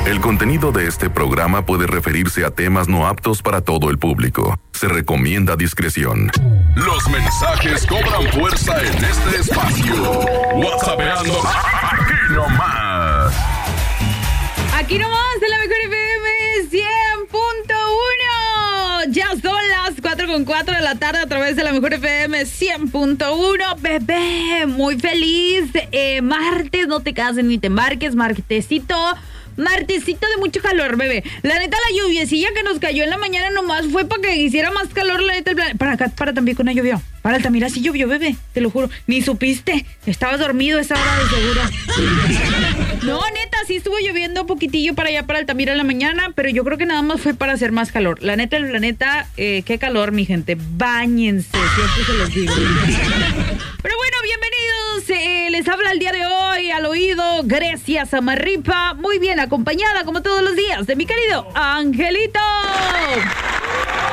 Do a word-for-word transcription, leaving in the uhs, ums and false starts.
El contenido de este programa puede referirse a temas no aptos para todo el público. Se recomienda discreción. Los mensajes cobran fuerza en este espacio. WhatsAppeando aquí nomás. Aquí nomás de la mejor F M cien punto uno. Ya son las cuatro con cuatro de la tarde a través de la mejor F M cien punto uno. Bebé, muy feliz. Eh, martes, no te cases ni te embarques. Martesito. Martesito de mucho calor, bebé. La neta, la lluviecilla que nos cayó en la mañana nomás fue para que hiciera más calor, la neta. El plan... Para acá, para Tampico no llovió. Para Altamira sí llovió, bebé. Te lo juro. Ni supiste. Estabas dormido esa hora de seguro. No, neta, sí estuvo lloviendo poquitillo para allá, para Altamira en la mañana, pero yo creo que nada más fue para hacer más calor. La neta, el planeta, eh, qué calor, mi gente. Báñense, siempre se los digo. Pero bueno, bienvenidos. Eh, les habla el día de hoy al oído Grecia Samarripa. Muy bien acompañada, como todos los días, de mi querido Angelito.